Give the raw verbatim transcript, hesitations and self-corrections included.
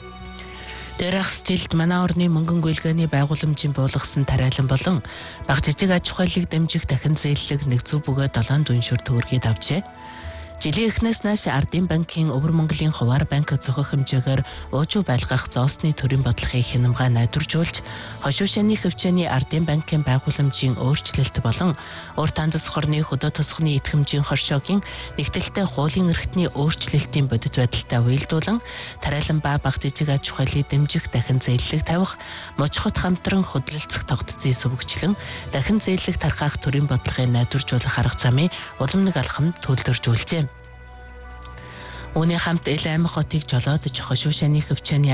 Дээрх жилд манай орны мөнгөн гүйлгээний байгууламжийн буулгасан тариалан болон баг жижиг аж ахуйлыг дэмжих дахин зээллэг нэгцүү бөгөөд долоон дүншүр төгрөгийг авчээ. Жилийн эхнээс нааш Ардын банкын Өвөр Монголын хуваар банк зохих хэмжээгээр уужуу байлгах зоосны төрийн бодлогын хянамгаа найдваржуулж, хошуу шаны хөвчөөний Ардын банкын байгууламжийн өөрчлөлт болон өөр танзас хорны хөдөө тосгоны идэвхжийн хоршоогийн нэгдэлтэй хуулийн эрхтний өөрчлөлтийн бодит байдалтай уялдуулан тариалан ба баг жижиг аж ахуйлыг дэмжих дахин зээллэг тавих, мужихот хамтран хөдөлцөх тогтцын сүвгчлэн дахин зээллэг тархаах төрийн бодлогын найдваржуулах арга замын улам нэг алхам төлөвлөжүүлжээ. Үүний хамт Ил аймаг хотыг жолоодож хошуу шаны хөвчөөний